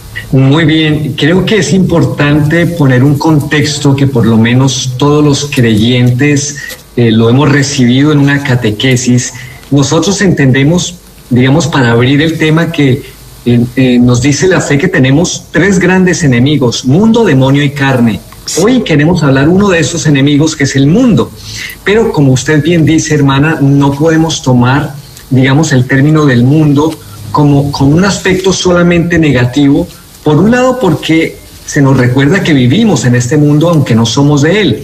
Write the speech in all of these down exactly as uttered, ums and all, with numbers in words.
Muy bien, creo que es importante poner un contexto que por lo menos todos los creyentes eh, lo hemos recibido en una catequesis. Nosotros entendemos, digamos, para abrir el tema, que eh, eh, nos dice la fe que tenemos tres grandes enemigos: mundo, demonio y carne. Hoy queremos hablar uno de esos enemigos, que es el mundo. Pero como usted bien dice, hermana, no podemos tomar, digamos, el término del mundo como con un aspecto solamente negativo. Por un lado, porque se nos recuerda que vivimos en este mundo aunque no somos de él,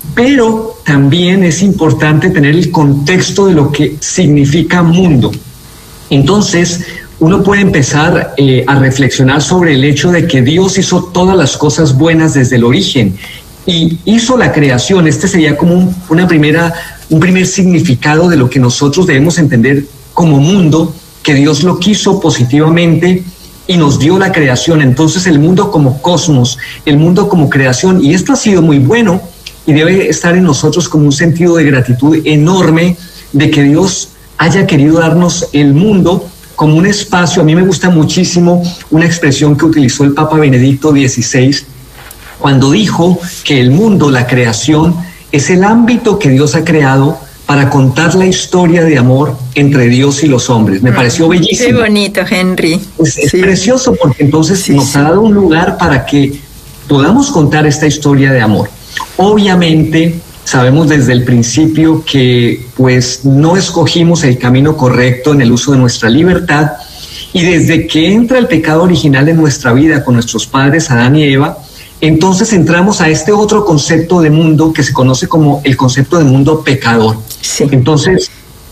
pero también es importante tener el contexto de lo que significa mundo. Entonces, uno puede empezar eh, a reflexionar sobre el hecho de que Dios hizo todas las cosas buenas desde el origen y hizo la creación. Este sería como un, una primera, un primer significado de lo que nosotros debemos entender como mundo, que Dios lo quiso positivamente y nos dio la creación. Entonces el mundo como cosmos, el mundo como creación, y esto ha sido muy bueno y debe estar en nosotros como un sentido de gratitud enorme de que Dios haya querido darnos el mundo como un espacio. A mí me gusta muchísimo una expresión que utilizó el Papa Benedicto dieciséis cuando dijo que el mundo, la creación, es el ámbito que Dios ha creado para contar la historia de amor entre Dios y los hombres. Me pareció bellísimo. Qué bonito, Henry. Es, es sí. precioso, porque entonces sí, nos sí. ha dado un lugar para que podamos contar esta historia de amor. Obviamente, sabemos desde el principio que pues no escogimos el camino correcto en el uso de nuestra libertad, y desde que entra el pecado original en nuestra vida con nuestros padres Adán y Eva, entonces entramos a este otro concepto de mundo que se conoce como el concepto de mundo pecador. Sí. Entonces,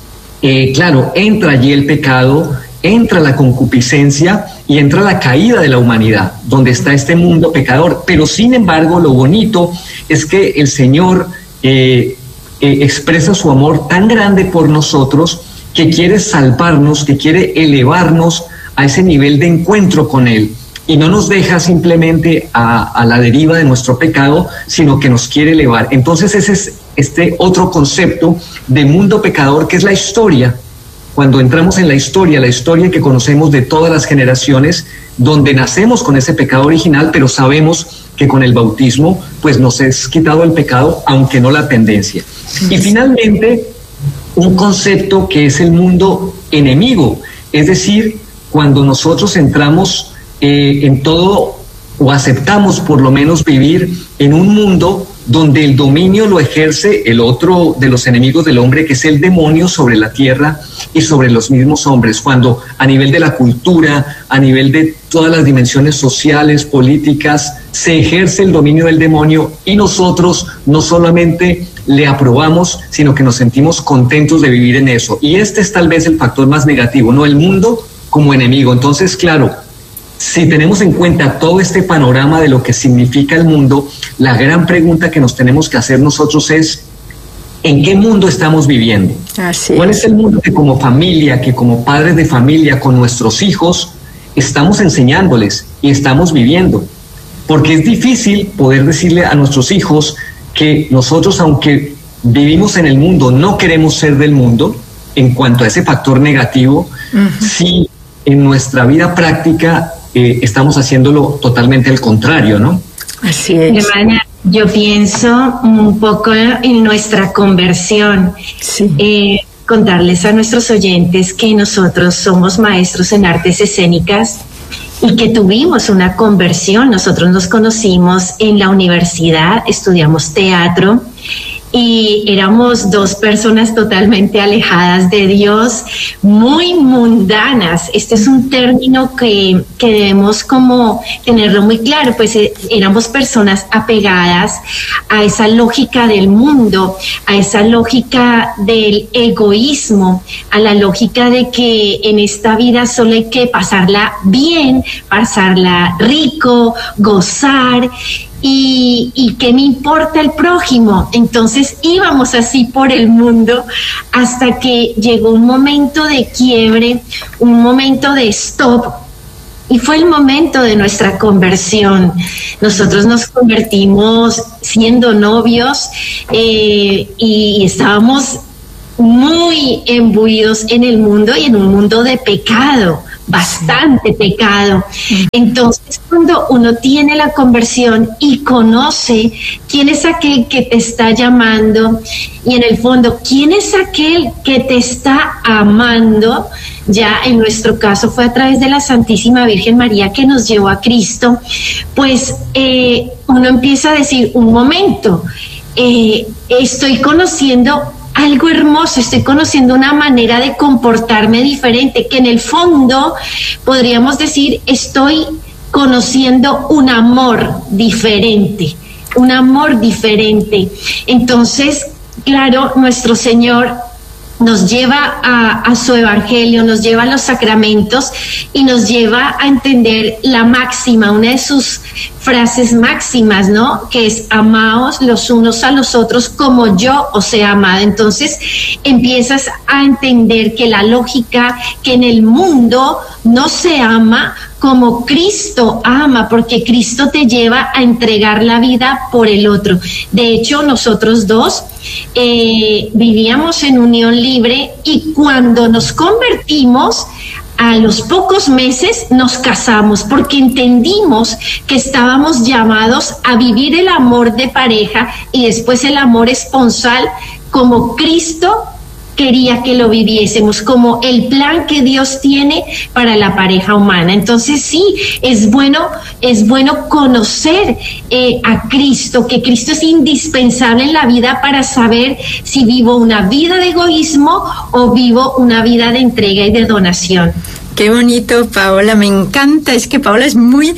eh, claro, entra allí el pecado, entra la concupiscencia y entra la caída de la humanidad, donde está este mundo pecador. Pero sin embargo, lo bonito es que el Señor eh, eh, expresa su amor tan grande por nosotros, que quiere salvarnos, que quiere elevarnos a ese nivel de encuentro con Él. Y no nos deja simplemente a, a la deriva de nuestro pecado, sino que nos quiere elevar. Entonces ese es este otro concepto de mundo pecador, que es la historia. Cuando entramos en la historia, la historia que conocemos de todas las generaciones, donde nacemos con ese pecado original, pero sabemos que con el bautismo pues nos es quitado el pecado, aunque no la tendencia. Y finalmente, un concepto que es el mundo enemigo, es decir, cuando nosotros entramos Eh, en todo, o aceptamos por lo menos vivir en un mundo donde el dominio lo ejerce el otro de los enemigos del hombre, que es el demonio, sobre la tierra y sobre los mismos hombres. Cuando a nivel de la cultura, a nivel de todas las dimensiones sociales, políticas, se ejerce el dominio del demonio, y nosotros no solamente le aprobamos, sino que nos sentimos contentos de vivir en eso. Y este es tal vez el factor más negativo, ¿no? El mundo como enemigo. Entonces, claro, si tenemos en cuenta todo este panorama de lo que significa el mundo, la gran pregunta que nos tenemos que hacer nosotros es: ¿en qué mundo estamos viviendo? Así ¿Cuál es. es el mundo que como familia, que como padres de familia, con nuestros hijos, estamos enseñándoles y estamos viviendo? Porque es difícil poder decirle a nuestros hijos que nosotros, aunque vivimos en el mundo, no queremos ser del mundo, en cuanto a ese factor negativo, uh-huh. si en nuestra vida práctica Eh, estamos haciéndolo totalmente al contrario, ¿no? Así es. Hermana, yo pienso un poco en nuestra conversión. Sí. Eh, contarles a nuestros oyentes que nosotros somos maestros en artes escénicas y que tuvimos una conversión. Nosotros nos conocimos en la universidad, estudiamos teatro, y éramos dos personas totalmente alejadas de Dios, muy mundanas. Este es un término que, que debemos como tenerlo muy claro, pues eh, éramos personas apegadas a esa lógica del mundo, a esa lógica del egoísmo, a la lógica de que en esta vida solo hay que pasarla bien, pasarla rico, gozar. Y, y qué me importa el prójimo. Entonces íbamos así por el mundo hasta que llegó un momento de quiebre, un momento de stop, y fue el momento de nuestra conversión. Nosotros nos convertimos siendo novios eh, y estábamos muy embuidos en el mundo y en un mundo de pecado, bastante pecado. Entonces, cuando uno tiene la conversión y conoce quién es aquel que te está llamando y en el fondo quién es aquel que te está amando, ya en nuestro caso fue a través de la Santísima Virgen María que nos llevó a Cristo, pues eh, uno empieza a decir, un momento, eh, estoy conociendo algo hermoso, estoy conociendo una manera de comportarme diferente, que en el fondo podríamos decir, estoy conociendo un amor diferente, un amor diferente. Entonces, claro, nuestro Señor nos lleva a, a su evangelio, nos lleva a los sacramentos y nos lleva a entender la máxima, una de sus frases máximas, ¿no? Que es amaos los unos a los otros como yo os he amado. Entonces empiezas a entender que la lógica, que en el mundo no se ama como Cristo ama, porque Cristo te lleva a entregar la vida por el otro. De hecho, nosotros dos eh, vivíamos en unión libre y cuando nos convertimos, a los pocos meses nos casamos porque entendimos que estábamos llamados a vivir el amor de pareja y después el amor esponsal como Cristo quería que lo viviésemos, como el plan que Dios tiene para la pareja humana. Entonces sí, es bueno, es bueno conocer eh, a Cristo, que Cristo es indispensable en la vida para saber si vivo una vida de egoísmo o vivo una vida de entrega y de donación. Qué bonito, Paola, me encanta. Es que Paola es muy,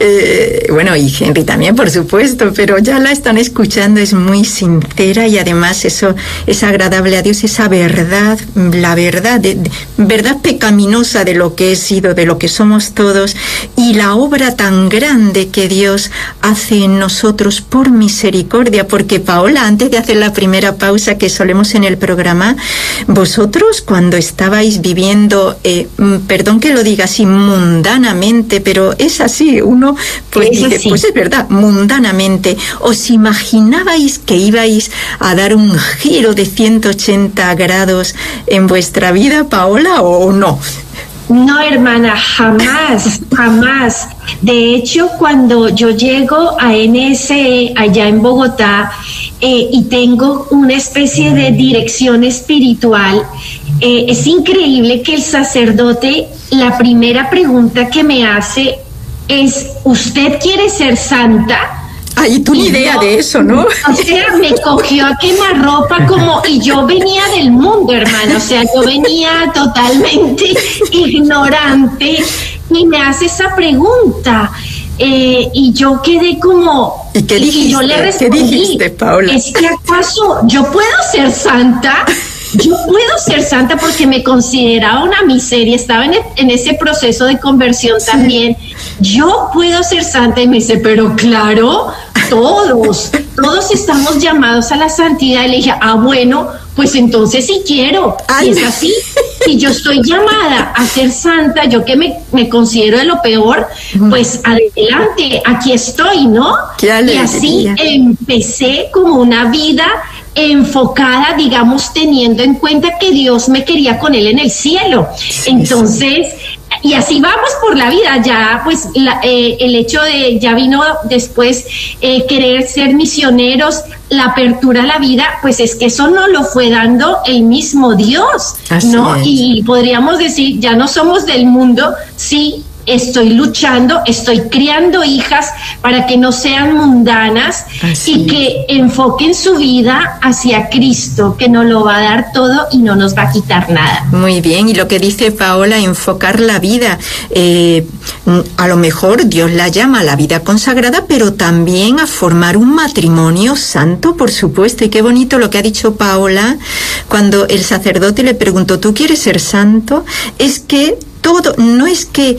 eh, bueno, y Henry también, por supuesto, pero ya la están escuchando, es muy sincera y además eso es agradable a Dios, esa verdad, la verdad, de, de, verdad pecaminosa de lo que he sido, de lo que somos todos, y la obra tan grande que Dios hace en nosotros por misericordia, porque Paola, antes de hacer la primera pausa que solemos en el programa, vosotros cuando estabais viviendo, eh, perdón que lo diga así mundanamente, pero es así, uno pues dice, así. Pues es verdad, mundanamente, ¿os imaginabais que ibais a dar un giro de ciento ochenta grados en vuestra vida, Paola, o no? No, hermana, jamás, jamás. De hecho, cuando yo llego a N S E allá en Bogotá eh, y tengo una especie de dirección espiritual, eh, es increíble que el sacerdote, la primera pregunta que me hace es, ¿usted quiere ser santa? Ay, tú ni idea yo, de eso, ¿no? O sea, me cogió a quemarropa como, y yo venía del mundo, hermano, o sea, yo venía totalmente ignorante y me hace esa pregunta. Eh, y yo quedé como... ¿Y qué dijiste? Y yo le respondí, ¿qué dijiste, Paola? ¿Es que acaso yo puedo ser santa? Yo puedo ser santa porque me consideraba una miseria, estaba en, en ese proceso de conversión sí. también. Yo puedo ser santa y me dice, pero claro, todos, todos estamos llamados a la santidad. Y le dije, ah, bueno, pues entonces sí quiero. Ay. Y es así. Y yo estoy llamada a ser santa, yo que me, me considero de lo peor, pues adelante, aquí estoy, ¿no? Y así empecé como una vida enfocada, digamos, teniendo en cuenta que Dios me quería con él en el cielo. Sí, entonces, sí. Y así vamos por la vida, ya pues la, eh, el hecho de, ya vino después eh, querer ser misioneros, la apertura a la vida, pues es que eso no lo fue dando el mismo Dios, así ¿no? Es. Y podríamos decir, ya no somos del mundo, sí, estoy luchando, estoy criando hijas para que no sean mundanas así y que enfoquen su vida hacia Cristo, que nos lo va a dar todo y no nos va a quitar nada. Muy bien, y lo que dice Paola, enfocar la vida, eh, a lo mejor Dios la llama a la vida consagrada, pero también a formar un matrimonio santo, por supuesto, y qué bonito lo que ha dicho Paola, cuando el sacerdote le preguntó, ¿tú quieres ser santo? Es que todo, no es que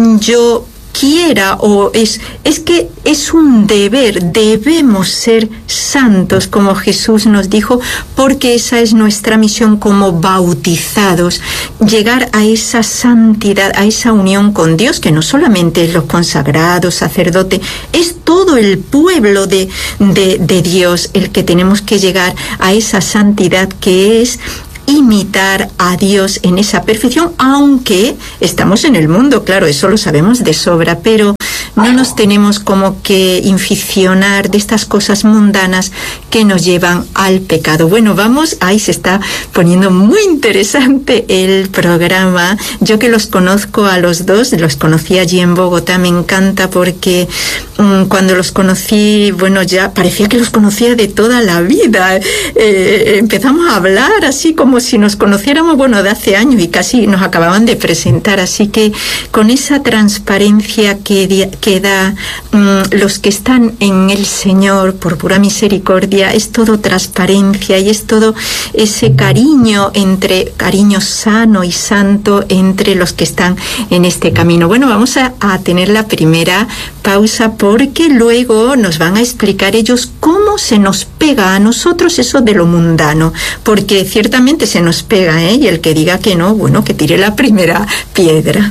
yo quiera o es, es que es un deber, debemos ser santos como Jesús nos dijo, porque esa es nuestra misión como bautizados, llegar a esa santidad, a esa unión con Dios, que no solamente es los consagrados, sacerdote, es todo el pueblo de, de, de Dios el que tenemos que llegar a esa santidad que es imitar a Dios en esa perfección, aunque estamos en el mundo, claro, eso lo sabemos de sobra, pero no nos tenemos como que inficionar de estas cosas mundanas que nos llevan al pecado. Bueno, vamos, ahí se está poniendo muy interesante el programa. Yo que los conozco a los dos, los conocí allí en Bogotá, me encanta porque mmm, cuando los conocí, bueno, ya parecía que los conocía de toda la vida. Eh, empezamos a hablar así como si nos conociéramos, bueno, de hace años y casi nos acababan de presentar, así que con esa transparencia que, que da um, los que están en el Señor por pura misericordia, es todo transparencia y es todo ese cariño entre, cariño sano y santo entre los que están en este camino. Bueno, vamos a, a tener la primera pausa porque luego nos van a explicar ellos cómo se nos pega a nosotros eso de lo mundano, porque ciertamente se nos pega, ¿eh? Y el que diga que no, bueno, que tire la primera piedra.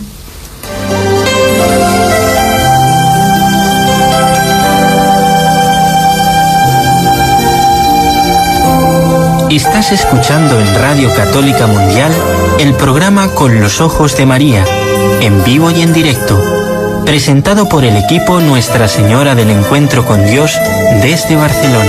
Estás escuchando en Radio Católica Mundial el programa Con los Ojos de María, en vivo y en directo, presentado por el equipo Nuestra Señora del Encuentro con Dios desde Barcelona.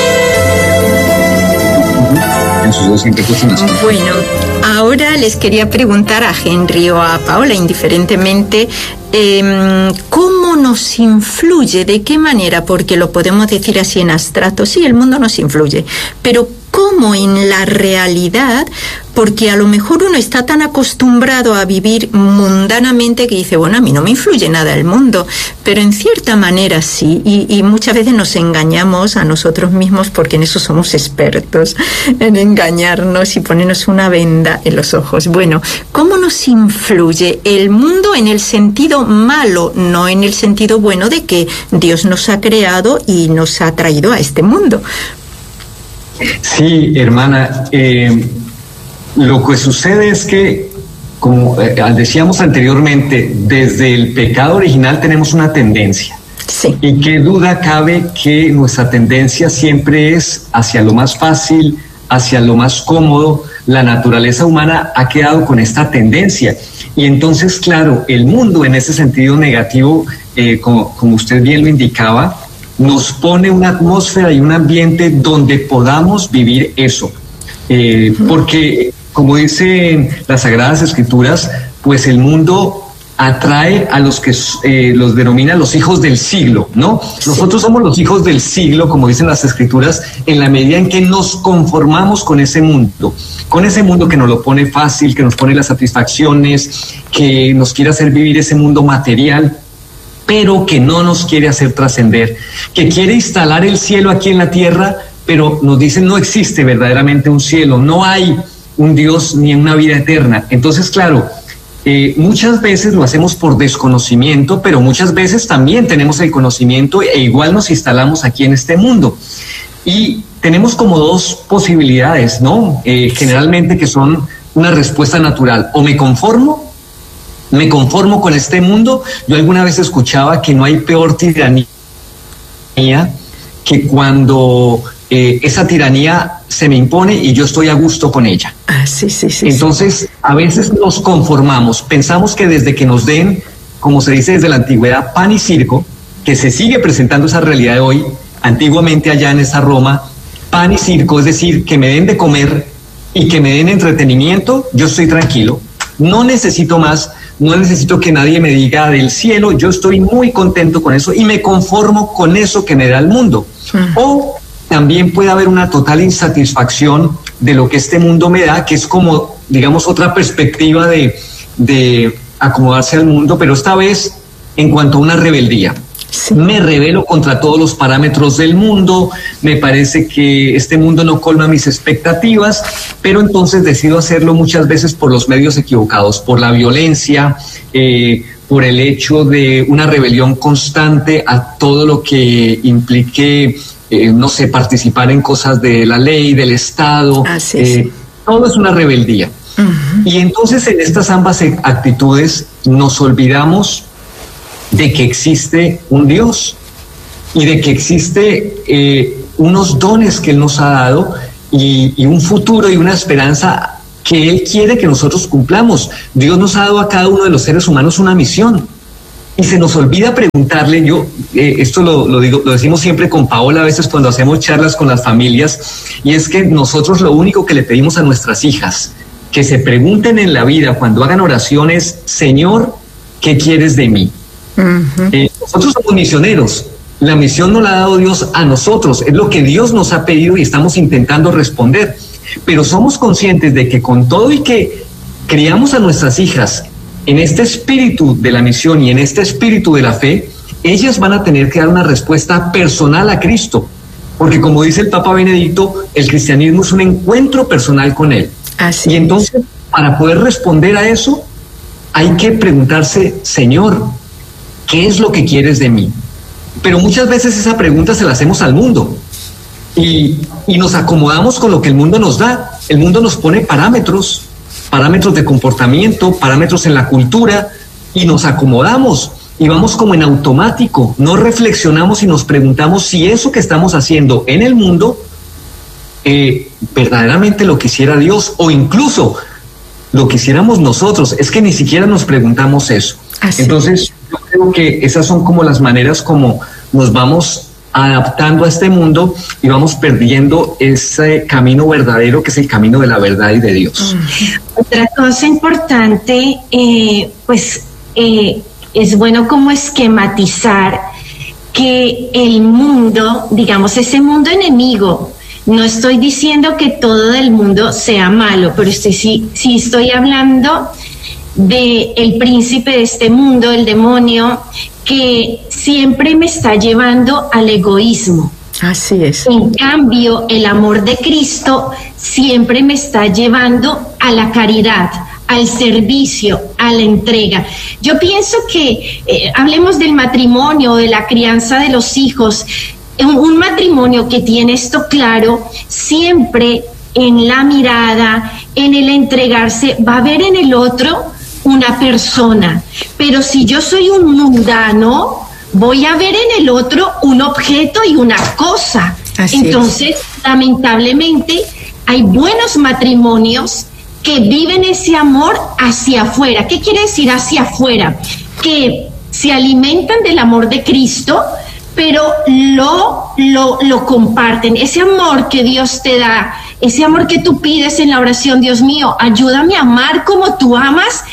Bueno, ahora les quería preguntar a Henry o a Paola, indiferentemente, eh, ¿cómo nos influye? ¿De qué manera? Porque lo podemos decir así en abstracto, sí, el mundo nos influye, pero ¿cómo en la realidad? Porque a lo mejor uno está tan acostumbrado a vivir mundanamente que dice, bueno, a mí no me influye nada el mundo, pero en cierta manera sí, y, y muchas veces nos engañamos a nosotros mismos porque en eso somos expertos, en engañarnos y ponernos una venda en los ojos. Bueno, ¿cómo nos influye el mundo en el sentido malo, no en el sentido bueno de que Dios nos ha creado y nos ha traído a este mundo? Sí, hermana, eh, lo que sucede es que, como eh, decíamos anteriormente, desde el pecado original tenemos una tendencia. Sí. Y qué duda cabe que nuestra tendencia siempre es hacia lo más fácil, hacia lo más cómodo. La naturaleza humana ha quedado con esta tendencia. Y entonces, claro, el mundo en ese sentido negativo, eh, como, como usted bien lo indicaba, nos pone una atmósfera y un ambiente donde podamos vivir eso. Eh, porque, como dicen las Sagradas Escrituras, pues el mundo atrae a los que eh, los denomina los hijos del siglo, ¿no? Sí. Nosotros somos los hijos del siglo, como dicen las Escrituras, en la medida en que nos conformamos con ese mundo, con ese mundo que nos lo pone fácil, que nos pone las satisfacciones, que nos quiere hacer vivir ese mundo material, pero que no nos quiere hacer trascender, que quiere instalar el cielo aquí en la tierra, pero nos dicen no existe verdaderamente un cielo, no hay un Dios ni una vida eterna. Entonces, claro, eh, muchas veces lo hacemos por desconocimiento, pero muchas veces también tenemos el conocimiento e igual nos instalamos aquí en este mundo. Y tenemos como dos posibilidades, ¿no? Eh, generalmente que son una respuesta natural, o me conformo, me conformo con este mundo. Yo alguna vez escuchaba que no hay peor tiranía que cuando eh, esa tiranía se me impone y yo estoy a gusto con ella. Ah, sí, sí, sí. Entonces, sí. a veces nos conformamos, pensamos que desde que nos den, como se dice desde la antigüedad, pan y circo, que se sigue presentando esa realidad de hoy, antiguamente allá en esa Roma, pan y circo, es decir, que me den de comer y que me den entretenimiento, yo estoy tranquilo, no necesito más. No necesito que nadie me diga del cielo, yo estoy muy contento con eso y me conformo con eso que me da el mundo. Uh-huh. O también puede haber una total insatisfacción de lo que este mundo me da, que es como, digamos, otra perspectiva de, de acomodarse al mundo, pero esta vez en cuanto a una rebeldía. Sí. Me rebelo contra todos los parámetros del mundo, me parece que este mundo no colma mis expectativas, pero entonces decido hacerlo muchas veces por los medios equivocados, por la violencia, eh, por el hecho de una rebelión constante a todo lo que implique, eh, no sé, participar en cosas de la ley, del Estado. Ah, sí, eh, sí. Todo es una rebeldía. Uh-huh. Y entonces en estas ambas actitudes nos olvidamos de que existe un Dios y de que existe eh, unos dones que Él nos ha dado y, y un futuro y una esperanza que Él quiere que nosotros cumplamos. Dios nos ha dado a cada uno de los seres humanos una misión. Y se nos olvida preguntarle, yo, eh, esto lo, lo, digo, lo decimos siempre con Paola a veces cuando hacemos charlas con las familias, y es que nosotros lo único que le pedimos a nuestras hijas, que se pregunten en la vida cuando hagan oraciones, Señor, ¿qué quieres de mí? Uh-huh. Eh, nosotros somos misioneros, la misión nos la ha dado Dios a nosotros, es lo que Dios nos ha pedido y estamos intentando responder, pero somos conscientes de que con todo y que criamos a nuestras hijas en este espíritu de la misión y en este espíritu de la fe, ellas van a tener que dar una respuesta personal a Cristo, porque como dice el Papa Benedicto, el cristianismo es un encuentro personal con Él. Así y entonces, es. Para poder responder a eso, hay que preguntarse, Señor, ¿qué es lo que quieres de mí? Pero muchas veces esa pregunta se la hacemos al mundo y, y nos acomodamos con lo que el mundo nos da. El mundo nos pone parámetros, parámetros de comportamiento, parámetros en la cultura, y nos acomodamos y vamos como en automático, no reflexionamos y nos preguntamos si eso que estamos haciendo en el mundo eh, verdaderamente lo quisiera Dios, o incluso lo quisiéramos nosotros. Es que ni siquiera nos preguntamos eso. Así. Entonces yo creo que esas son como las maneras como nos vamos adaptando a este mundo y vamos perdiendo ese camino verdadero, que es el camino de la verdad y de Dios. Otra cosa importante, eh, pues eh, es bueno como esquematizar que el mundo, digamos, ese mundo enemigo, no estoy diciendo que todo el mundo sea malo, pero estoy, sí, sí estoy hablando de el príncipe de este mundo, el demonio, que siempre me está llevando al egoísmo. Así es. En cambio, el amor de Cristo siempre me está llevando a la caridad, al servicio, a la entrega. Yo pienso que, eh, hablemos del matrimonio, de la crianza de los hijos, un, un matrimonio que tiene esto claro, siempre en la mirada, en el entregarse, va a ver en el otro una persona, pero si yo soy un mundano, voy a ver en el otro un objeto y una cosa. Así Entonces, es. lamentablemente, hay buenos matrimonios que viven ese amor hacia afuera. ¿Qué quiere decir hacia afuera? Que se alimentan del amor de Cristo, pero lo, lo, lo comparten. Ese amor que Dios te da, ese amor que tú pides en la oración, Dios mío, ayúdame a amar como tú amas,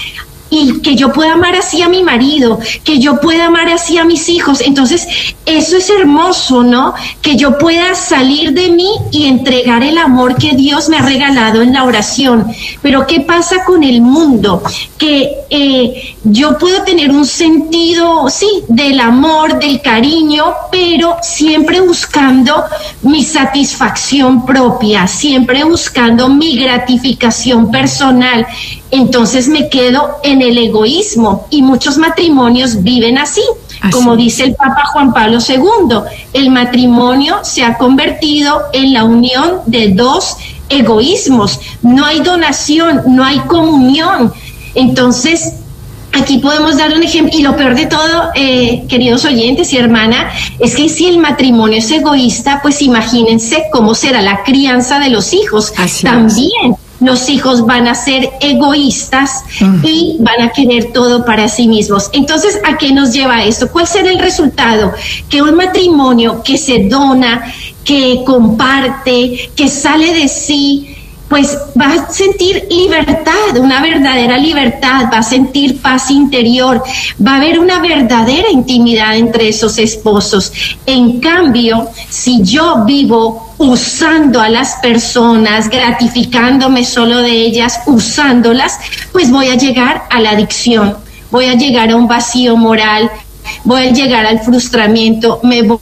y que yo pueda amar así a mi marido, que yo pueda amar así a mis hijos. Entonces, eso es hermoso, ¿no? Que yo pueda salir de mí y entregar el amor que Dios me ha regalado en la oración. Pero ¿qué pasa con el mundo? Que eh, yo puedo tener un sentido, sí, del amor, del cariño, pero siempre buscando mi satisfacción propia, siempre buscando mi gratificación personal. Entonces me quedo en el egoísmo, y muchos matrimonios viven así. Así. Como dice el Papa Juan Pablo segundo, el matrimonio se ha convertido en la unión de dos egoísmos. No hay donación, no hay comunión. Entonces, aquí podemos dar un ejemplo, y lo peor de todo, eh, queridos oyentes y hermana, es que si el matrimonio es egoísta, pues imagínense cómo será la crianza de los hijos. Así también. Es. Los hijos van a ser egoístas uh-huh. y van a querer todo para sí mismos. Entonces, ¿a qué nos lleva esto? ¿Cuál será el resultado? Que un matrimonio que se dona, que comparte, que sale de sí, pues va a sentir libertad, una verdadera libertad, va a sentir paz interior, va a haber una verdadera intimidad entre esos esposos. En cambio, si yo vivo usando a las personas, gratificándome solo de ellas, usándolas, pues voy a llegar a la adicción, voy a llegar a un vacío moral, voy a llegar al frustramiento, me voy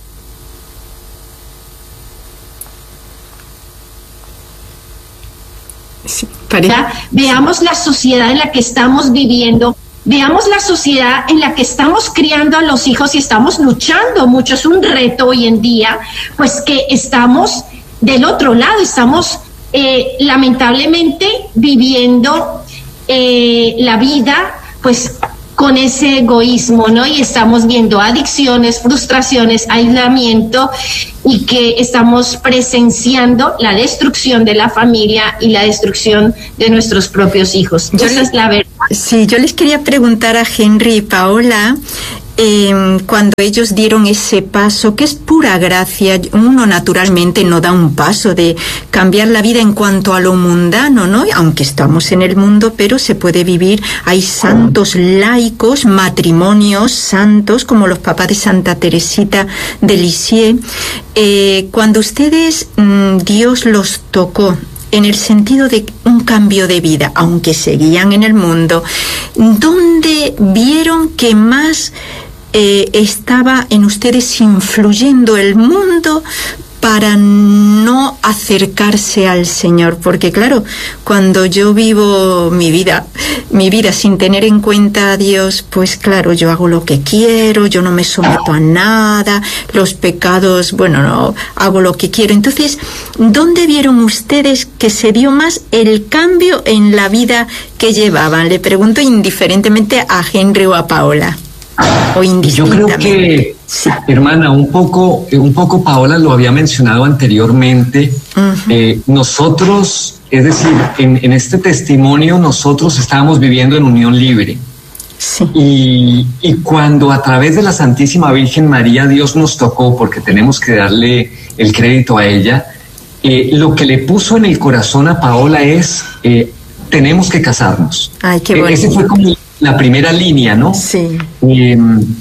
Sí, veamos la sociedad en la que estamos viviendo, veamos la sociedad en la que estamos criando a los hijos y estamos luchando mucho. Es un reto hoy en día, pues que estamos del otro lado, estamos eh, lamentablemente viviendo eh, la vida pues con ese egoísmo, ¿no? Y estamos viendo adicciones, frustraciones, aislamiento, y que estamos presenciando la destrucción de la familia y la destrucción de nuestros propios hijos. Esa es la verdad. Sí, yo les quería preguntar a Henry y Paola, Eh, cuando ellos dieron ese paso, que es pura gracia, uno naturalmente no da un paso de cambiar la vida en cuanto a lo mundano, ¿no? Aunque estamos en el mundo, pero se puede vivir, hay santos laicos, matrimonios santos, como los papás de Santa Teresita de Lisieux. Eh, cuando ustedes, mmm, Dios los tocó, en el sentido de un cambio de vida, aunque seguían en el mundo, ¿dónde vieron que más eh, estaba en ustedes influyendo el mundo para no acercarse al Señor? Porque claro, cuando yo vivo mi vida, mi vida sin tener en cuenta a Dios, pues claro, yo hago lo que quiero, yo no me someto a nada, los pecados, bueno, no, hago lo que quiero. Entonces, ¿dónde vieron ustedes que se dio más el cambio en la vida que llevaban? Le pregunto indiferentemente a Henry o a Paola. O Yo creo que, sí. hermana, un poco, un poco Paola lo había mencionado anteriormente. Uh-huh. Eh, nosotros, es decir, en, en este testimonio nosotros estábamos viviendo en unión libre. Sí. Y, y cuando a través de la Santísima Virgen María Dios nos tocó, porque tenemos que darle el crédito a ella, eh, lo que le puso en el corazón a Paola es, eh, tenemos que casarnos. Ay, qué bonito. Eh, ese fue como la primera línea, ¿no? Sí. Eh,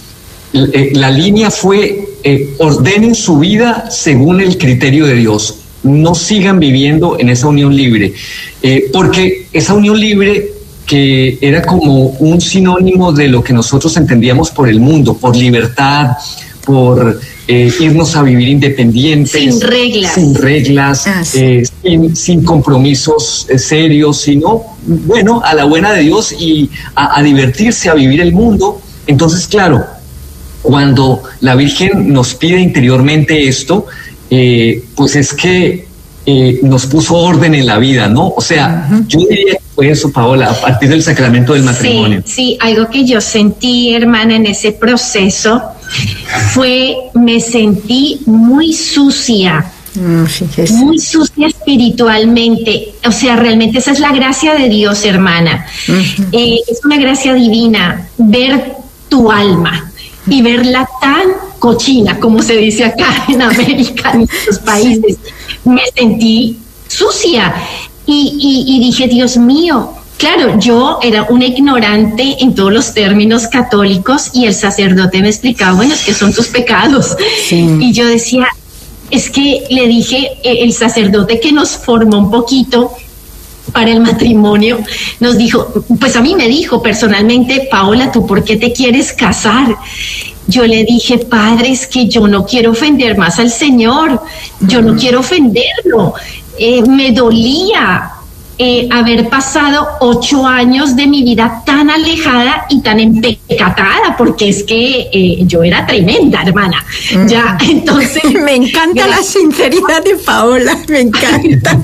la línea fue, eh, ordenen su vida según el criterio de Dios. No sigan viviendo en esa unión libre. Eh, porque esa unión libre, que era como un sinónimo de lo que nosotros entendíamos por el mundo, por libertad, por eh, irnos a vivir independientes. Sin reglas. Sin reglas, ah, sí. eh, sin, sin compromisos eh, serios, sino, bueno, a la buena de Dios y a, a divertirse, a vivir el mundo. Entonces, claro, cuando la Virgen nos pide interiormente esto, eh, pues es que eh, nos puso orden en la vida, ¿no? O sea, uh-huh. yo diría que fue eso, Paola, a partir del sacramento del matrimonio. Sí, sí, algo que yo sentí, hermana, en ese proceso fue, me sentí muy sucia. Mm, muy sucia espiritualmente. O sea, realmente esa es la gracia de Dios, hermana. Uh-huh. Eh, es una gracia divina ver tu alma y verla tan cochina, como se dice acá en América, en estos países. Me sentí sucia y, y, y dije, Dios mío, claro, yo era una ignorante en todos los términos católicos y el sacerdote me explicaba, bueno, es que son tus pecados. Sí. Y yo decía, es que le dije, el sacerdote que nos formó un poquito para el matrimonio, nos dijo, pues a mí me dijo personalmente, Paola, ¿tú por qué te quieres casar? Yo le dije, padre, es que yo no quiero ofender más al Señor, yo no quiero ofenderlo, eh, me dolía eh, haber pasado ocho años de mi vida tan alejada y tan empecatada, porque es que eh, yo era tremenda, hermana. Mm. Ya, entonces... me encanta la sinceridad de Paola, me encanta.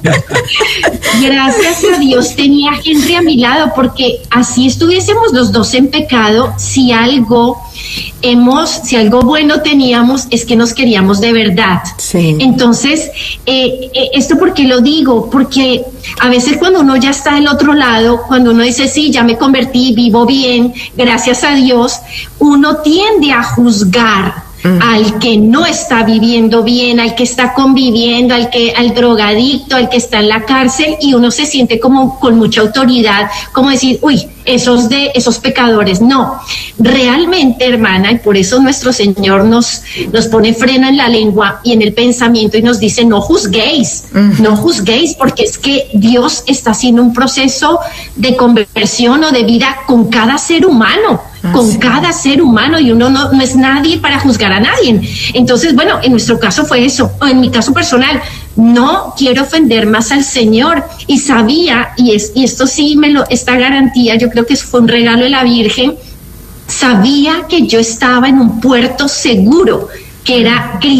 Gracias a Dios tenía a Henry a mi lado, porque así estuviésemos los dos en pecado, si algo... hemos, si algo bueno teníamos, es que nos queríamos de verdad. Sí. Entonces, eh, eh, esto porque lo digo, porque a veces cuando uno ya está del otro lado, cuando uno dice, sí, ya me convertí, vivo bien, gracias a Dios, uno tiende a juzgar Mm. al que no está viviendo bien, al que está conviviendo, al que al drogadicto, al que está en la cárcel, y uno se siente como con mucha autoridad, como decir, uy, esos de esos pecadores. No, realmente, hermana, y por eso nuestro Señor nos nos pone freno en la lengua y en el pensamiento y nos dice, no juzguéis, mm. no juzguéis, porque es que Dios está haciendo un proceso de conversión o de vida con cada ser humano. Ah, con sí. cada ser humano, y uno no, no es nadie para juzgar a nadie. Entonces, bueno, en nuestro caso fue eso, o en mi caso personal, no quiero ofender más al Señor, y sabía, y, es, y esto sí me lo, esta garantía, yo creo que fue un regalo de la Virgen, sabía que yo estaba en un puerto seguro, que era Cristo.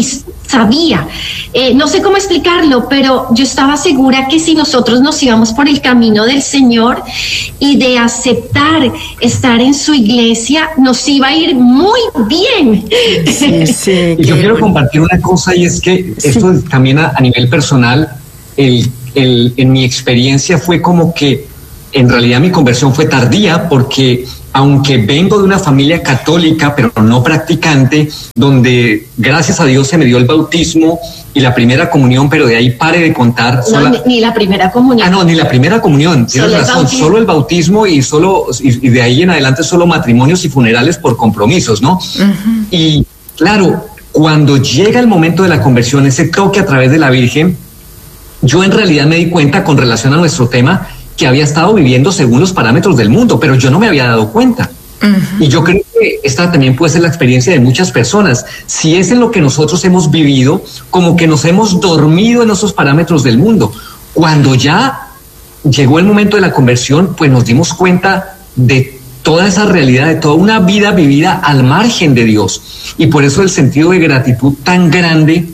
sabía. Eh, no sé cómo explicarlo, pero yo estaba segura que si nosotros nos íbamos por el camino del Señor y de aceptar estar en su iglesia, nos iba a ir muy bien. Sí, sí, y yo quiero compartir una cosa, y es que sí. esto también a, a nivel personal, el, el, en mi experiencia fue como que en realidad mi conversión fue tardía, porque aunque vengo de una familia católica, pero no practicante, donde gracias a Dios se me dio el bautismo y la primera comunión, pero de ahí pare de contar. No, sola... ni, ni la primera comunión. Ah, no, ni la primera comunión, tienes solo razón, el solo el bautismo y solo y, y de ahí en adelante solo matrimonios y funerales por compromisos, ¿no? Uh-huh. Y claro, cuando llega el momento de la conversión, ese toque a través de la Virgen, yo en realidad me di cuenta, con relación a nuestro tema, que había estado viviendo según los parámetros del mundo, pero yo no me había dado cuenta. Uh-huh. Y yo creo que esta también puede ser la experiencia de muchas personas. Si es en lo que nosotros hemos vivido, como que nos hemos dormido en esos parámetros del mundo. Cuando ya llegó el momento de la conversión, pues nos dimos cuenta de toda esa realidad, de toda una vida vivida al margen de Dios. Y por eso el sentido de gratitud tan grande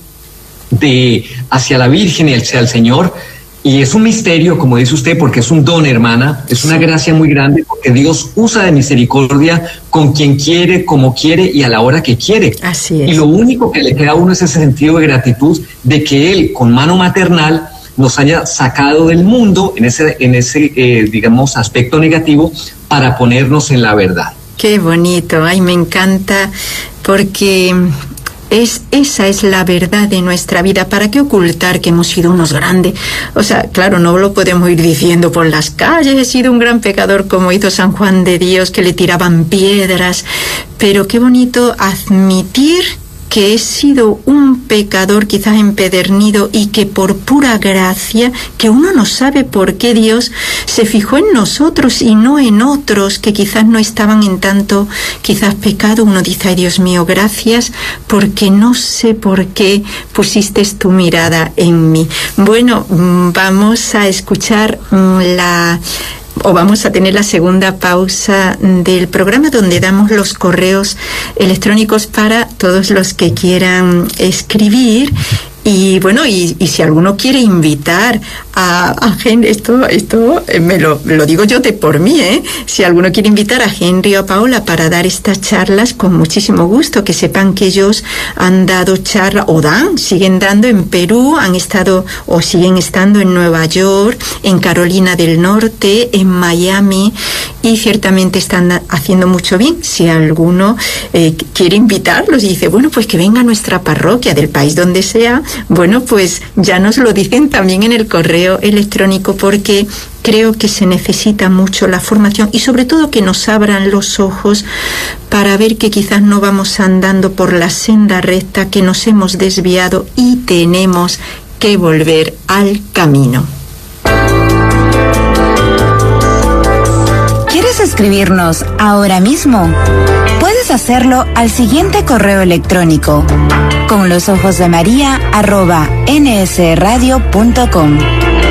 de hacia la Virgen y hacia el Señor. Y es un misterio, como dice usted, porque es un don, hermana, es una gracia muy grande, porque Dios usa de misericordia con quien quiere, como quiere y a la hora que quiere. Así es. Y lo único que le queda a uno es ese sentido de gratitud de que Él, con mano maternal, nos haya sacado del mundo en ese, en ese eh, digamos, aspecto negativo para ponernos en la verdad. Qué bonito, ay, me encanta, porque... Es, esa es la verdad de nuestra vida. ¿Para qué ocultar que hemos sido unos grandes? O sea, claro, no lo podemos ir diciendo por las calles, he sido un gran pecador como hizo San Juan de Dios, que le tiraban piedras, pero qué bonito admitir que he sido un pecador quizás empedernido y que por pura gracia, que uno no sabe por qué Dios se fijó en nosotros y no en otros que quizás no estaban en tanto quizás pecado, uno dice, ay Dios mío, gracias porque no sé por qué pusiste tu mirada en mí. Bueno, vamos a escuchar la... o vamos a tener la segunda pausa del programa, donde damos los correos electrónicos para todos los que quieran escribir. Y bueno, y, y si alguno quiere invitar a, a Henry, esto, esto me lo, lo digo yo de por mí, ¿eh? Si alguno quiere invitar a Henry o a Paola para dar estas charlas, con muchísimo gusto, que sepan que ellos han dado charlas, o dan, siguen dando en Perú, han estado o siguen estando en Nueva York, en Carolina del Norte, en Miami, y ciertamente están haciendo mucho bien. Si alguno eh, quiere invitarlos y dice, bueno, pues que venga a nuestra parroquia del país donde sea, bueno, pues ya nos lo dicen también en el correo electrónico, porque creo que se necesita mucho la formación y sobre todo que nos abran los ojos para ver que quizás no vamos andando por la senda recta, que nos hemos desviado y tenemos que volver al camino. ¿Quieres escribirnos ahora mismo? Puedes hacerlo al siguiente correo electrónico: con los ojos de María arroba nsradio punto com.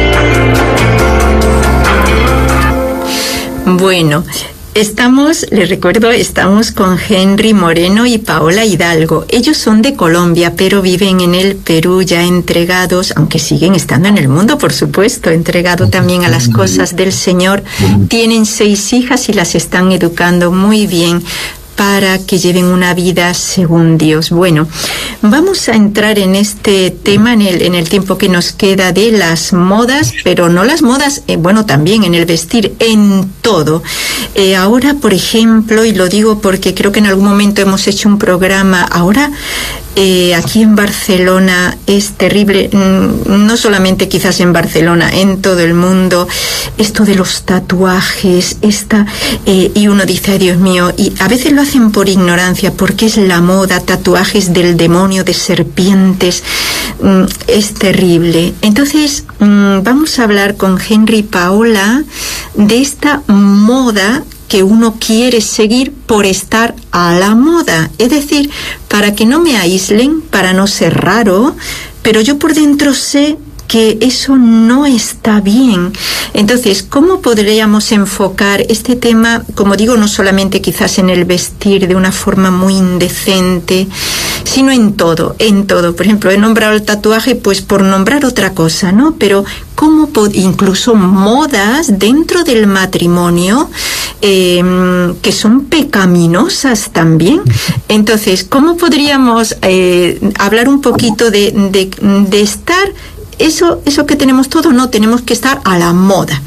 Bueno, estamos, les recuerdo, estamos con Henry Moreno y Paola Hidalgo. Ellos son de Colombia, pero viven en el Perú, ya entregados, aunque siguen estando en el mundo, por supuesto, entregados también a las cosas del Señor. Tienen seis hijas y las están educando muy bien para que lleven una vida según Dios. Bueno, vamos a entrar en este tema en el, en el tiempo que nos queda, de las modas, pero no las modas, eh, bueno, también en el vestir, en todo. Eh, ahora, por ejemplo, y lo digo porque creo que en algún momento hemos hecho un programa, ahora eh, aquí en Barcelona es terrible, no solamente quizás en Barcelona, en todo el mundo, esto de los tatuajes, esta, eh, y uno dice, ay Dios mío, y a veces lo hacen por ignorancia, porque es la moda, tatuajes del demonio, de serpientes, mm, es terrible. Entonces, mm, vamos a hablar con Henry y Paola de esta moda que uno quiere seguir por estar a la moda, es decir, para que no me aíslen, para no ser raro, pero yo por dentro sé que eso no está bien. Entonces, ¿cómo podríamos enfocar este tema, como digo, no solamente quizás en el vestir de una forma muy indecente, sino en todo, en todo. Por ejemplo, he nombrado el tatuaje pues por nombrar otra cosa, ¿no? Pero cómo incluso modas dentro del matrimonio eh, que son pecaminosas también. Entonces, ¿cómo podríamos eh, hablar un poquito de, de, de estar, eso, eso que tenemos todo, no, tenemos que estar a la moda?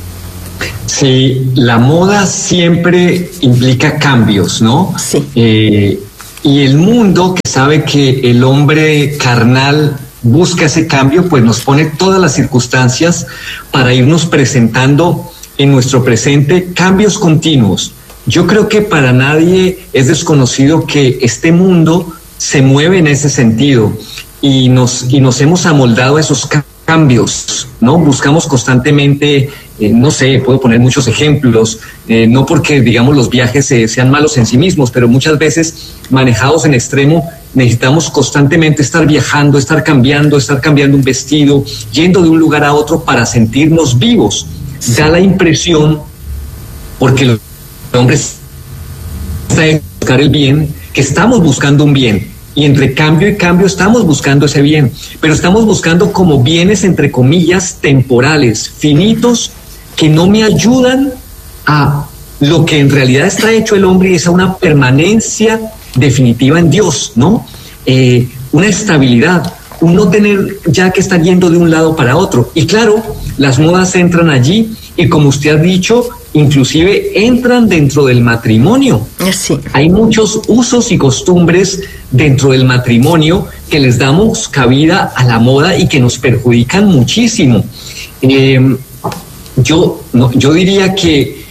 Sí, la moda siempre implica cambios, ¿no? Sí. Eh, y el mundo, que sabe que el hombre carnal busca ese cambio, pues nos pone todas las circunstancias para irnos presentando en nuestro presente cambios continuos. Yo creo que para nadie es desconocido que este mundo se mueve en ese sentido y nos, y nos hemos amoldado a esos cambios, ¿no? Buscamos constantemente, eh, no sé, puedo poner muchos ejemplos, eh, no porque, digamos, los viajes eh, sean malos en sí mismos, pero muchas veces manejados en extremo, necesitamos constantemente estar viajando, estar cambiando, estar cambiando un vestido, yendo de un lugar a otro para sentirnos vivos. Da la impresión, porque los hombres están en buscar el bien, que estamos buscando un bien. Y entre cambio y cambio estamos buscando ese bien, pero estamos buscando como bienes, entre comillas, temporales, finitos, que no me ayudan a lo que en realidad está hecho el hombre, y es a una permanencia definitiva en Dios, ¿no? Eh, una estabilidad, un no tener ya que estar yendo de un lado para otro. Y claro, las modas entran allí y, como usted ha dicho, inclusive entran dentro del matrimonio. Sí. Hay muchos usos y costumbres dentro del matrimonio que les damos cabida a la moda y que nos perjudican muchísimo. Eh, yo, no, yo diría que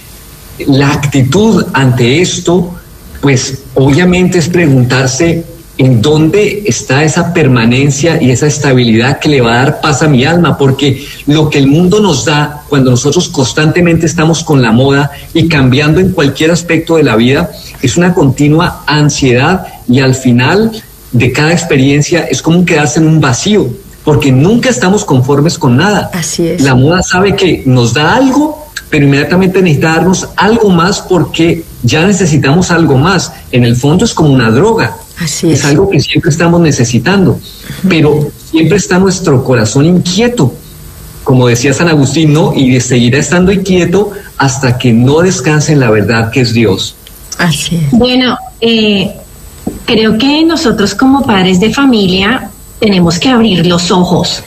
la actitud ante esto, pues obviamente es preguntarse en dónde está esa permanencia y esa estabilidad que le va a dar paz a mi alma, porque lo que el mundo nos da cuando nosotros constantemente estamos con la moda y cambiando en cualquier aspecto de la vida es una continua ansiedad, y al final de cada experiencia es como quedarse en un vacío, porque nunca estamos conformes con nada. Así es. La moda sabe que nos da algo, pero inmediatamente necesita darnos algo más porque ya necesitamos algo más. En el fondo es como una droga. Así es. Es algo que siempre estamos necesitando, pero siempre está nuestro corazón inquieto, como decía San Agustín, ¿no? Y seguirá estando inquieto hasta que no descanse en la verdad que es Dios. Así es. Bueno, eh, creo que nosotros como padres de familia tenemos que abrir los ojos,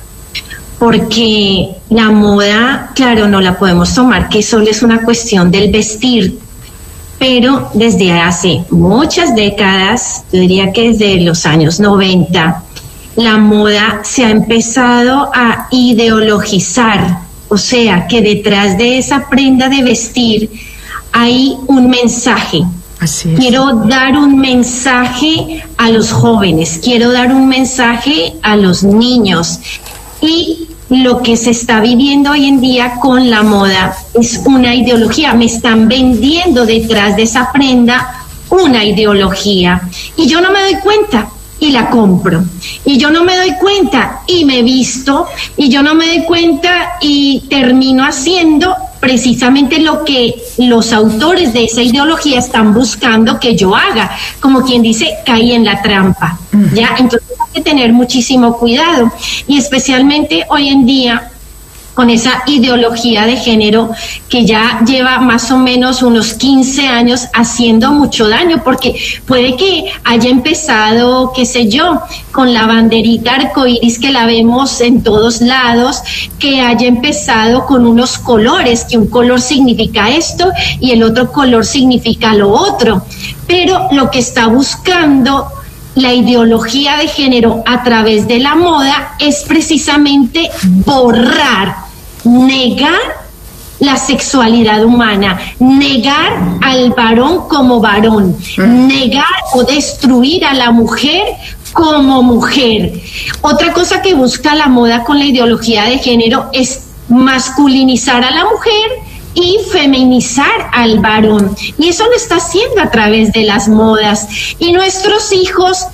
porque la moda, claro, no la podemos tomar que solo es una cuestión del vestir, pero desde hace muchas décadas, yo diría que desde los años noventa, la moda se ha empezado a ideologizar, o sea, que detrás de esa prenda de vestir hay un mensaje. Así es. Quiero dar un mensaje a los jóvenes, quiero dar un mensaje a los niños, y lo que se está viviendo hoy en día con la moda es una ideología. Me están vendiendo detrás de esa prenda una ideología y yo no me doy cuenta y la compro, y yo no me doy cuenta y me visto, y yo no me doy cuenta y termino haciendo precisamente lo que los autores de esa ideología están buscando que yo haga. Como quien dice, caí en la trampa, ¿ya? Entonces hay que tener muchísimo cuidado, y especialmente hoy en día con esa ideología de género que ya lleva más o menos unos quince años haciendo mucho daño, porque puede que haya empezado, qué sé yo, con la banderita arcoíris que la vemos en todos lados, que haya empezado con unos colores, que un color significa esto y el otro color significa lo otro, pero lo que está buscando la ideología de género a través de la moda es precisamente borrar, negar la sexualidad humana, negar al varón como varón, negar o destruir a la mujer como mujer. Otra cosa que busca la moda con la ideología de género es masculinizar a la mujer y feminizar al varón, y eso lo está haciendo a través de las modas, y nuestros hijos se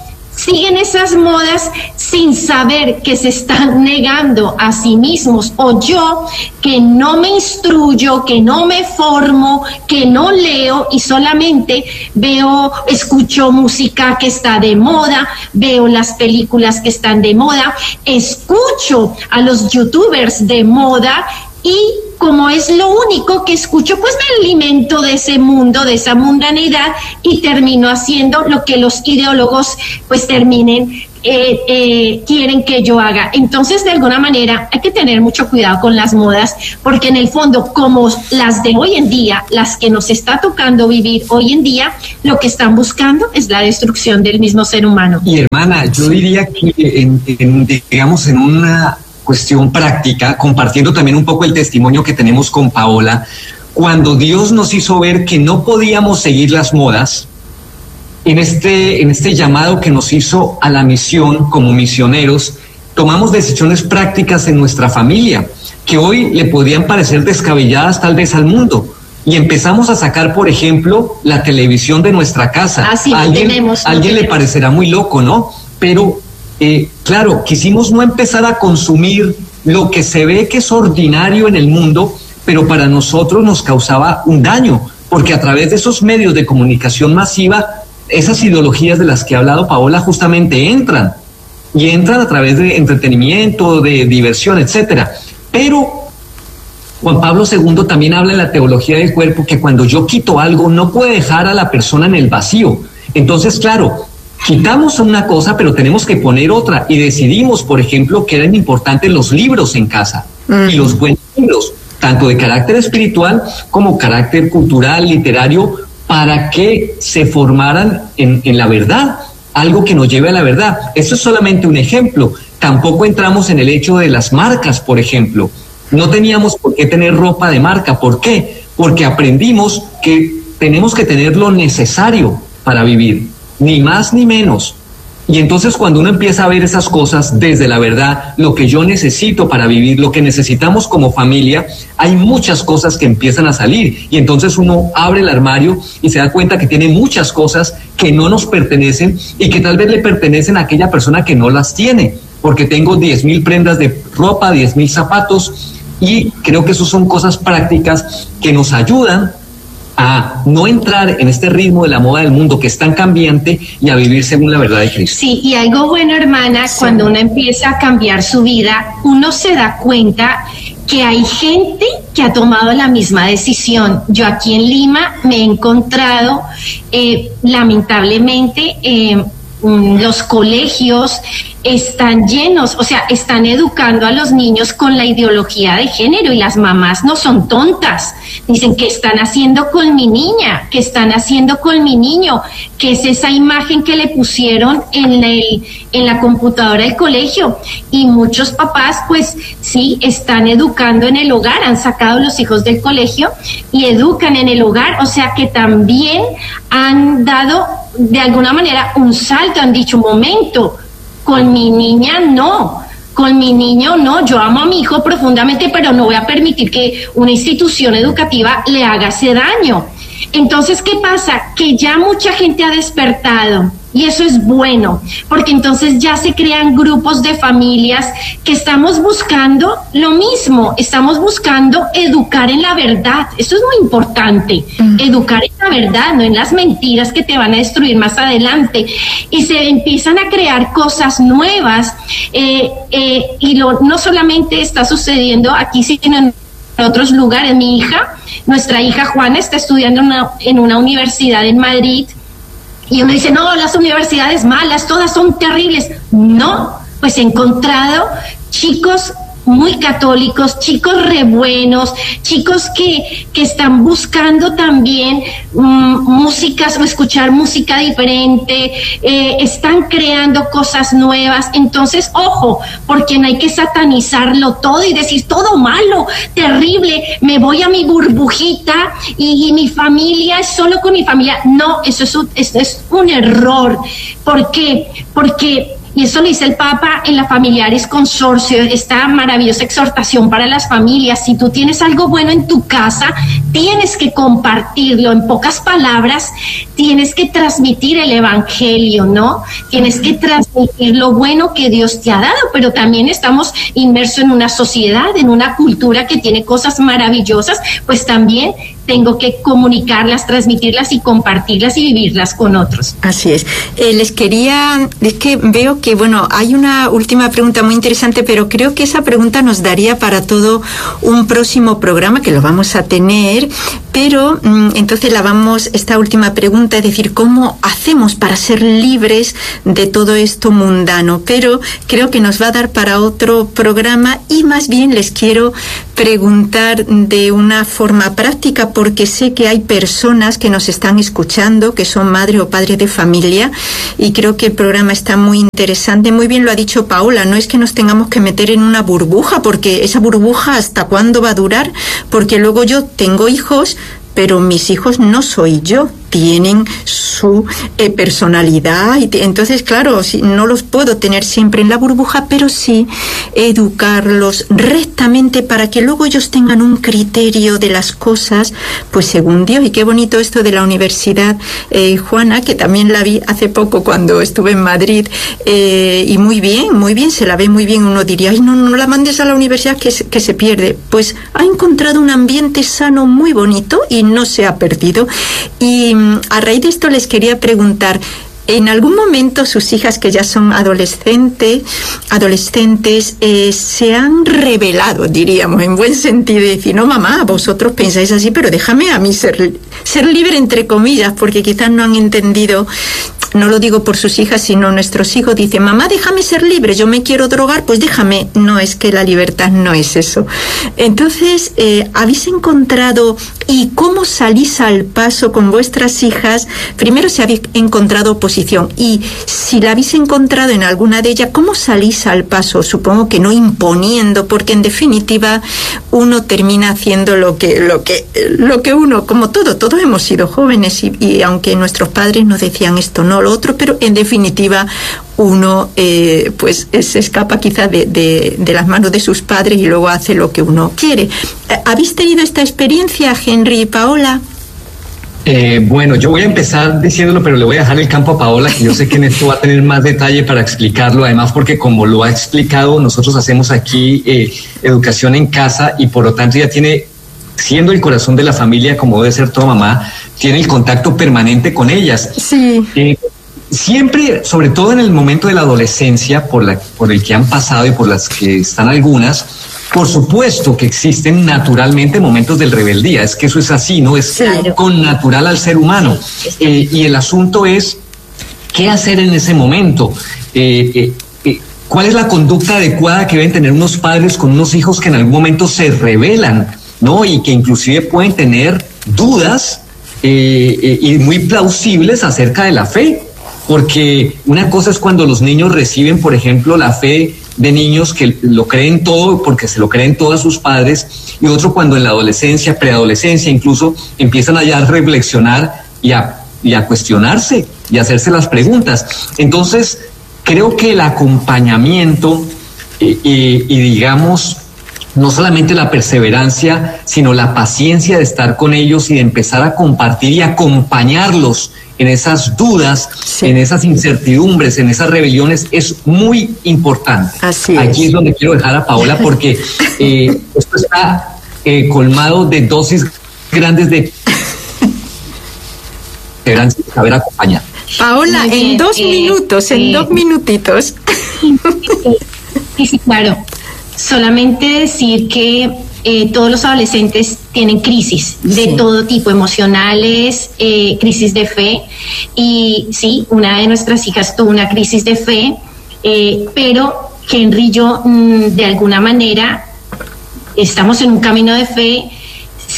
siguen esas modas sin saber que se están negando a sí mismos, o yo que no me instruyo, que no me formo, que no leo y solamente veo, escucho música que está de moda, veo las películas que están de moda, escucho a los youtubers de moda y como es lo único que escucho, pues me alimento de ese mundo, de esa mundanidad y termino haciendo lo que los ideólogos pues terminen, eh, eh, quieren que yo haga. Entonces, de alguna manera, hay que tener mucho cuidado con las modas, porque en el fondo, como las de hoy en día, las que nos está tocando vivir hoy en día, lo que están buscando es la destrucción del mismo ser humano. Y hermana, yo diría que, en, en, digamos, en una cuestión práctica, compartiendo también un poco el testimonio que tenemos con Paola, cuando Dios nos hizo ver que no podíamos seguir las modas, en este, en este llamado que nos hizo a la misión como misioneros, tomamos decisiones prácticas en nuestra familia, que hoy le podrían parecer descabelladas tal vez al mundo, y empezamos a sacar, por ejemplo, la televisión de nuestra casa. Ah, sí, a alguien, tenemos, a alguien le parecerá muy loco, ¿no? Pero Eh, claro, quisimos no empezar a consumir lo que se ve que es ordinario en el mundo, pero para nosotros nos causaba un daño, porque a través de esos medios de comunicación masiva, esas ideologías de las que ha hablado Paola justamente entran, y entran a través de entretenimiento, de diversión, etcétera. Pero Juan Pablo segundo también habla en la teología del cuerpo que cuando yo quito algo no puede dejar a la persona en el vacío. Entonces, claro, quitamos una cosa, pero tenemos que poner otra, y decidimos, por ejemplo, que eran importantes los libros en casa, mm. y los buenos libros, tanto de carácter espiritual como carácter cultural, literario, para que se formaran en, en la verdad, algo que nos lleve a la verdad. Esto es solamente un ejemplo. Tampoco entramos en el hecho de las marcas, por ejemplo. No teníamos por qué tener ropa de marca. ¿Por qué? Porque aprendimos que tenemos que tener lo necesario para vivir, ni más ni menos. Y entonces cuando uno empieza a ver esas cosas desde la verdad, lo que yo necesito para vivir, lo que necesitamos como familia, hay muchas cosas que empiezan a salir. Y entonces uno abre el armario y se da cuenta que tiene muchas cosas que no nos pertenecen y que tal vez le pertenecen a aquella persona que no las tiene. Porque tengo diez mil prendas de ropa, diez mil zapatos, y creo que eso son cosas prácticas que nos ayudan a no entrar en este ritmo de la moda del mundo que es tan cambiante y a vivir según la verdad de Cristo. Sí, y algo bueno, hermana, sí. Cuando uno empieza a cambiar su vida, uno se da cuenta que hay gente que ha tomado la misma decisión. Yo aquí en Lima me he encontrado, eh, lamentablemente, eh, los colegios están llenos, o sea, están educando a los niños con la ideología de género y las mamás no son tontas. Dicen, ¿qué están haciendo con mi niña? ¿Qué están haciendo con mi niño? ¿Qué es esa imagen que le pusieron en el, en la computadora del colegio? Y muchos papás, pues sí, están educando en el hogar, han sacado a los hijos del colegio y educan en el hogar, o sea que también han dado de alguna manera un salto, han dicho, un momento, con mi niña no, con mi niño no, yo amo a mi hijo profundamente, pero no voy a permitir que una institución educativa le haga ese daño. Entonces, ¿qué pasa? Que ya mucha gente ha despertado y eso es bueno, porque entonces ya se crean grupos de familias que estamos buscando lo mismo, estamos buscando educar en la verdad. Eso es muy importante, mm. educar en la verdad, no en las mentiras que te van a destruir más adelante. Y se empiezan a crear cosas nuevas, eh, eh, y lo, no solamente está sucediendo aquí, sino en otros lugares. Mi hija, nuestra hija Juana, está estudiando una, en una universidad en Madrid, y uno dice, no, las universidades malas, todas son terribles. No, pues he encontrado chicos muy católicos, chicos re buenos, chicos que, que están buscando también um, músicas o escuchar música diferente, eh, están creando cosas nuevas. Entonces, ojo, porque no hay que satanizarlo todo y decir todo malo, terrible, me voy a mi burbujita y, y mi familia es solo con mi familia. No, eso es un, eso es un error. ¿Por qué? Porque y eso lo dice el Papa en la Familiaris Consortio, esta maravillosa exhortación para las familias. Si tú tienes algo bueno en tu casa, tienes que compartirlo. En pocas palabras, tienes que transmitir el evangelio, ¿no? Tienes que transmitir lo bueno que Dios te ha dado, pero también estamos inmersos en una sociedad, en una cultura que tiene cosas maravillosas, pues también tengo que comunicarlas, transmitirlas y compartirlas y vivirlas con otros. Así es. Eh, les quería, es que veo que, bueno, hay una última pregunta muy interesante, pero creo que esa pregunta nos daría para todo un próximo programa, que lo vamos a tener, pero mm, entonces la vamos, esta última pregunta, es decir, ¿cómo hacemos para ser libres de todo esto mundano? Pero creo que nos va a dar para otro programa, y más bien les quiero preguntar de una forma práctica, porque sé que hay personas que nos están escuchando, que son madres o padres de familia, y creo que el programa está muy interesante. Muy bien lo ha dicho Paola, no es que nos tengamos que meter en una burbuja, porque esa burbuja ¿hasta cuándo va a durar? Porque luego yo tengo hijos, pero mis hijos no soy yo, tienen su eh, personalidad, y te, entonces claro, si, no los puedo tener siempre en la burbuja, pero sí educarlos rectamente para que luego ellos tengan un criterio de las cosas, pues según Dios. Y qué bonito esto de la universidad, eh, Juana, que también la vi hace poco cuando estuve en Madrid, eh, y muy bien, muy bien, se la ve muy bien. Uno diría, ay, no, no la mandes a la universidad que se, que se pierde. Pues ha encontrado un ambiente sano muy bonito y no se ha perdido. Y a raíz de esto les quería preguntar, ¿en algún momento sus hijas, que ya son adolescentes, adolescentes eh, se han revelado, diríamos, en buen sentido, de decir, no mamá, vosotros pensáis así, pero déjame a mí ser, ser libre, entre comillas, porque quizás no han entendido? No lo digo por sus hijas, sino nuestros hijos dicen, mamá, déjame ser libre, yo me quiero drogar, pues déjame. No, es que la libertad no es eso. Entonces, eh, ¿habéis encontrado, y cómo salís al paso con vuestras hijas? Primero, si habéis encontrado oposición, y si la habéis encontrado en alguna de ellas, ¿cómo salís al paso? Supongo que no imponiendo, porque en definitiva uno termina haciendo lo que, lo que, lo que uno, como todo, todos hemos sido jóvenes, y, y aunque nuestros padres nos decían esto, no lo otro, pero en definitiva uno eh, pues se escapa quizá de, de, de las manos de sus padres y luego hace lo que uno quiere. ¿Habéis tenido esta experiencia, Henry y Paola? Eh, bueno, yo voy a empezar diciéndolo, pero le voy a dejar el campo a Paola, que yo sé que en esto va a tener más detalle para explicarlo, además porque como lo ha explicado, nosotros hacemos aquí eh, educación en casa, y por lo tanto ya tiene, siendo el corazón de la familia, como debe ser toda mamá, tiene el contacto permanente con ellas. Sí. Eh, siempre, sobre todo en el momento de la adolescencia, por, la, por el que han pasado y por las que están algunas, por supuesto que existen naturalmente momentos de rebeldía. Es que eso es así, ¿no? Es claro, con natural al ser humano. Eh, y el asunto es, ¿qué hacer en ese momento? Eh, eh, eh, ¿Cuál es la conducta adecuada que deben tener unos padres con unos hijos que en algún momento se rebelan, ¿no? Y que inclusive pueden tener dudas eh, eh, y muy plausibles acerca de la fe, porque una cosa es cuando los niños reciben, por ejemplo, la fe de niños que lo creen todo porque se lo creen todos sus padres, y otro cuando en la adolescencia, preadolescencia incluso, empiezan a ya reflexionar y a, y a cuestionarse y a hacerse las preguntas. Entonces, creo que el acompañamiento eh, eh, y digamos, no solamente la perseverancia, sino la paciencia de estar con ellos y de empezar a compartir y acompañarlos en esas dudas, sí, en esas incertidumbres, en esas rebeliones, es muy importante. Así Aquí es. es donde quiero dejar a Paola, porque eh, esto está eh, colmado de dosis grandes de perseverancia y saber acompañar. Paola, Muy en bien, dos eh, minutos, en eh, dos minutitos. Sí, sí, claro. Solamente decir que eh, todos los adolescentes tienen crisis de Sí. todo tipo, emocionales, eh, crisis de fe. Y sí, una de nuestras hijas tuvo una crisis de fe, eh, pero Henry y yo, mm, de alguna manera, estamos en un camino de fe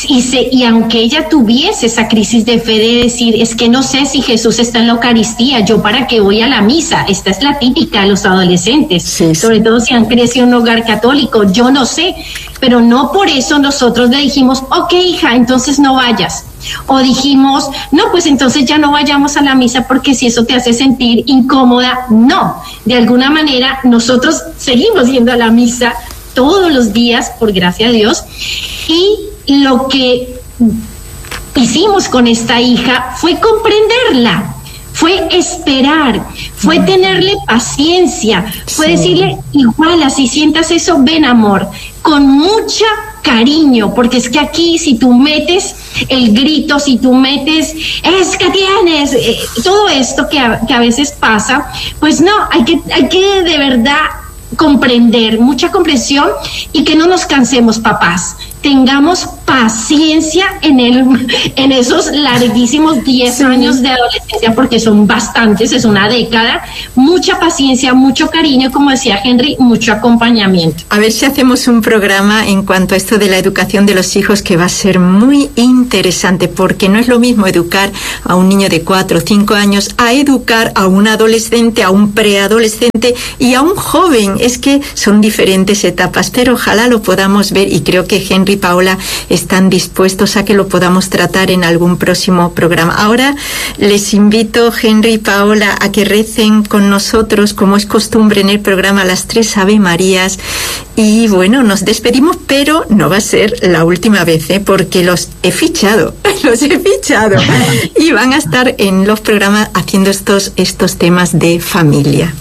Y, se, y aunque ella tuviese esa crisis de fe de decir, es que no sé si Jesús está en la Eucaristía, yo para qué voy a la misa, esta es la típica de los adolescentes, sí, sí. sobre todo si han crecido en un hogar católico, yo no sé, pero no por eso nosotros le dijimos, ok hija, entonces no vayas. O dijimos, no, pues entonces ya no vayamos a la misa porque si eso te hace sentir incómoda, no. De alguna manera nosotros seguimos yendo a la misa todos los días, por gracia de Dios, y lo que hicimos con esta hija fue comprenderla, fue esperar, fue tenerle paciencia, fue sí. decirle, igual, así sientas eso, ven amor, con mucha cariño, porque es que aquí si tú metes el grito, si tú metes, es que tienes, eh, todo esto que a, que a veces pasa, pues no, hay que, hay que de verdad comprender, mucha comprensión y que no nos cansemos, papás. Tengamos paciencia en el, en esos larguísimos diez sí. años de adolescencia, porque son bastantes, es una década. Mucha paciencia, mucho cariño, como decía Henry, mucho acompañamiento. A ver si hacemos un programa en cuanto a esto de la educación de los hijos que va a ser muy interesante, porque no es lo mismo educar a un niño de cuatro o cinco años a educar a un adolescente, a un preadolescente y a un joven. Es que son diferentes etapas, pero ojalá lo podamos ver y creo que Henry y Paola están dispuestos a que lo podamos tratar en algún próximo programa. Ahora les invito, Henry y Paola, a que recen con nosotros, como es costumbre en el programa, las tres Ave Marías. Y bueno, nos despedimos, pero no va a ser la última vez, ¿eh? Porque los he fichado, los he fichado. Y van a estar en los programas haciendo estos, estos temas de familia.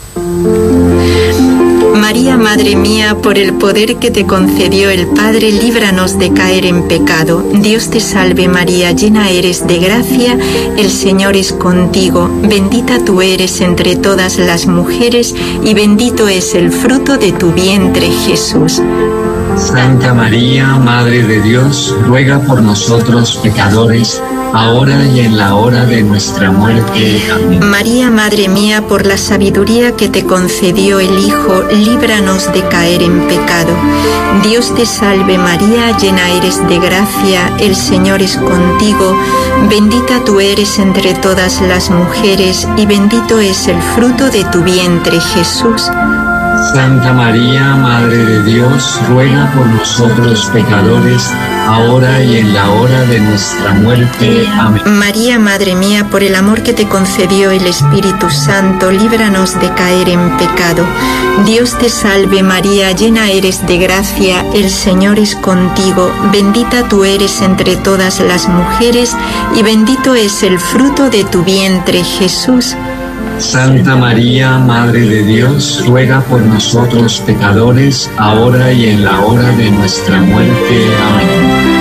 María, Madre mía, por el poder que te concedió el Padre, líbranos de caer en pecado. Dios te salve María, llena eres de gracia, el Señor es contigo. Bendita tú eres entre todas las mujeres y bendito es el fruto de tu vientre, Jesús. Santa María, Madre de Dios, ruega por nosotros pecadores, ahora y en la hora de nuestra muerte. Amén. María, Madre mía, por la sabiduría que te concedió el Hijo, líbranos de caer en pecado. Dios te salve María, llena eres de gracia, el Señor es contigo. Bendita tú eres entre todas las mujeres y bendito es el fruto de tu vientre, Jesús. Santa María, Madre de Dios, ruega por nosotros pecadores, ahora y en la hora de nuestra muerte. Amén. María, Madre mía, por el amor que te concedió el Espíritu Santo, líbranos de caer en pecado. Dios te salve María, llena eres de gracia, el Señor es contigo. Bendita tú eres entre todas las mujeres y bendito es el fruto de tu vientre, Jesús. Santa María, Madre de Dios, ruega por nosotros pecadores, ahora y en la hora de nuestra muerte. Amén.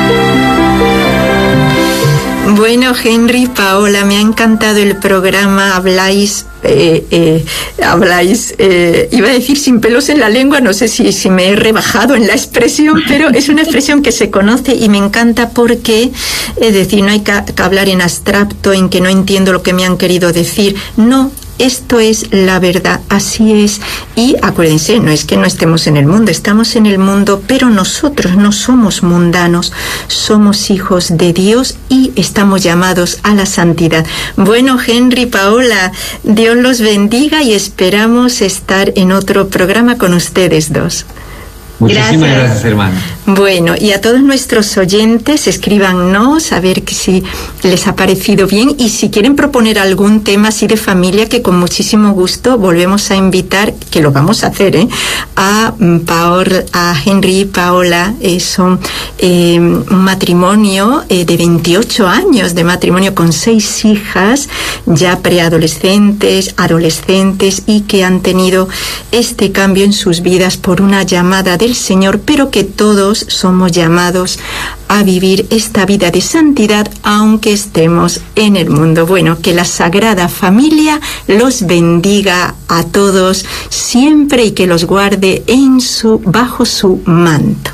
Bueno, Henry, Paola, me ha encantado el programa. Habláis, eh, eh, habláis, eh, iba a decir sin pelos en la lengua, no sé si, si me he rebajado en la expresión, pero es una expresión que se conoce y me encanta porque, es decir, no hay que, que hablar en abstracto, en que no entiendo lo que me han querido decir, no. Esto es la verdad, así es. Y acuérdense, no es que no estemos en el mundo, estamos en el mundo, pero nosotros no somos mundanos, somos hijos de Dios y estamos llamados a la santidad. Bueno, Henry, Paola, Dios los bendiga y esperamos estar en otro programa con ustedes dos. Muchísimas gracias, gracias hermana. Bueno, y a todos nuestros oyentes, escríbanos a ver que si les ha parecido bien y si quieren proponer algún tema así de familia, que con muchísimo gusto volvemos a invitar, que lo vamos a hacer, ¿eh? a Paola, a Henry y Paola, eh, son eh, un matrimonio eh, de veintiocho años de matrimonio con seis hijas, ya preadolescentes, adolescentes, y que han tenido este cambio en sus vidas por una llamada del Señor, pero que todos somos llamados a vivir esta vida de santidad aunque estemos en el mundo. Bueno, que la Sagrada Familia los bendiga a todos siempre y que los guarde en su, bajo su manto.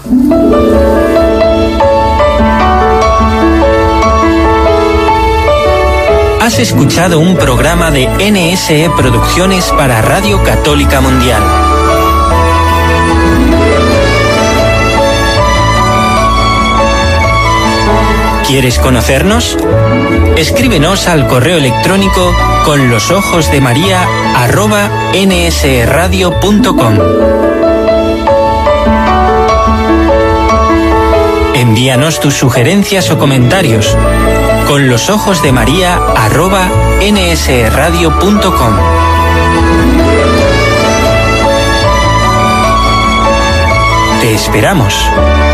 Has escuchado un programa de N S E Producciones para Radio Católica Mundial. ¿Quieres conocernos? Escríbenos al correo electrónico con los ojos de María arroba nsradio punto com. Envíanos tus sugerencias o comentarios con los ojos de María arroba nsradio punto com. Te esperamos.